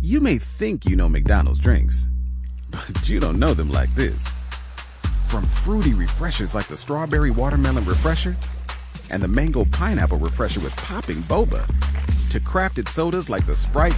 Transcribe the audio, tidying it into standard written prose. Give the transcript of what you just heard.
You may think you know McDonald's drinks, but you don't know them like this. From fruity refreshers like the Strawberry Watermelon Refresher and the Mango Pineapple Refresher with popping boba, to crafted sodas like the Sprite